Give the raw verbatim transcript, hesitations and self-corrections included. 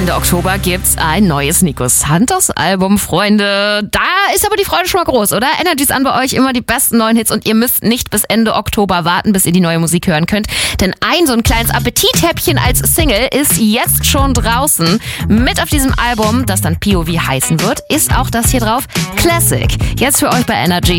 Ende Oktober gibt's ein neues Nico Santos Album, Freunde. Da ist aber die Freude schon mal groß, oder? Energy's an bei euch, immer die besten neuen Hits und ihr müsst nicht bis Ende Oktober warten, bis ihr die neue Musik hören könnt. Denn ein so ein kleines Appetithäppchen als Single ist jetzt schon draußen. Mit auf diesem Album, das dann P O V heißen wird, ist auch das hier drauf, Classic. Jetzt für euch bei Energy.